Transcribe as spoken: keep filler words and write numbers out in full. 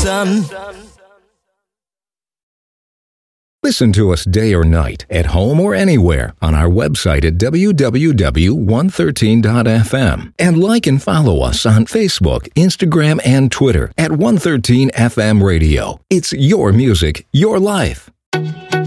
son. Listen to us day or night, at home or anywhere, on our website at w w w dot one thirteen dot f m. And like and follow us on Facebook, Instagram, and Twitter at one thirteen F M Radio. It's your music, your life.